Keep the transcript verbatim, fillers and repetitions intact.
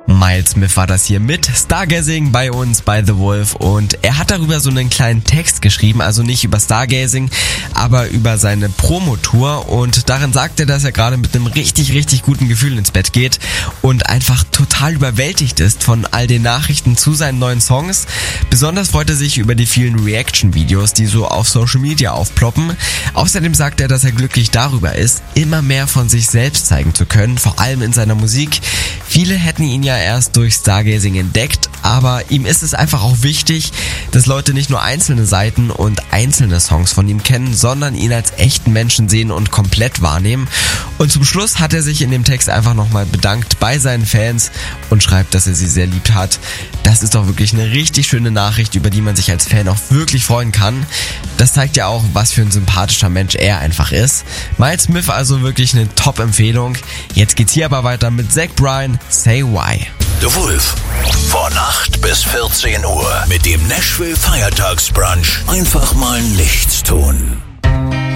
Miles Smith war das hier mit Stargazing bei uns bei The Wolf und er hat darüber so einen kleinen Text geschrieben, also nicht über Stargazing, aber über seine Promotour und darin sagt er, dass er gerade mit einem richtig, richtig guten Gefühl ins Bett geht und einfach total überwältigt ist von all den Nachrichten zu seinen neuen Songs. Besonders freut er sich über die vielen Reaction-Videos, die so auf Social Media aufploppen. Außerdem sagt er, dass er glücklich darüber ist, immer mehr von sich selbst zeigen zu können, vor allem in seiner Musik. Viele hätten ihn ja erst durch Stargazing entdeckt, aber ihm ist es einfach auch wichtig, dass Leute nicht nur einzelne Seiten und einzelne Songs von ihm kennen, sondern ihn als echten Menschen sehen und komplett wahrnehmen. Und zum Schluss hat er sich in dem Text einfach nochmal bedankt bei seinen Fans und schreibt, dass er sie sehr lieb hat. Das ist doch wirklich eine richtig schöne Nachricht, über die man sich als Fan auch wirklich freuen kann. Das zeigt ja auch, was für ein sympathischer Mensch er einfach ist. Miles Smith also wirklich eine Top-Empfehlung. Jetzt geht's hier aber weiter mit Zach Bryan, Say Why. The Wolf. Von acht bis vierzehn Uhr mit dem Nashville Feiertagsbrunch. Einfach mal nichts tun.